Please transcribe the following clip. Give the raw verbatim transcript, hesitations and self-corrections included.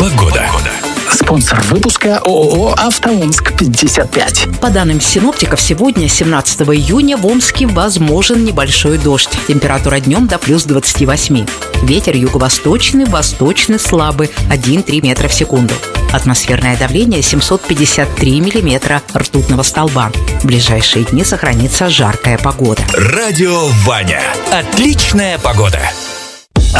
Погода. Спонсор выпуска ООО «АвтоОмск пятьдесят пять». По данным синоптиков, сегодня, семнадцатого июня, в Омске возможен небольшой дождь. Температура днем до плюс двадцати восьми. Ветер юго-восточный, восточный слабый, один-три метра в секунду. Атмосферное давление семьсот пятьдесят три миллиметра ртутного столба. В ближайшие дни сохранится жаркая погода. Радио Ваня. Отличная погода.